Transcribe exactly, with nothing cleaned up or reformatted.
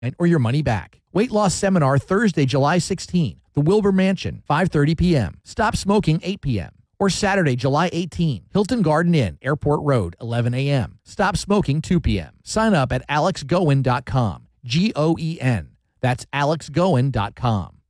or your money back. Weight loss seminar Thursday, July sixteenth, the Wilbur Mansion, five thirty p.m. Stop smoking, eight p.m. Or Saturday, July eighteenth, Hilton Garden Inn, Airport Road, eleven a.m. Stop smoking, two p.m. Sign up at alex goen dot com. G O E N. That's alex goen dot com.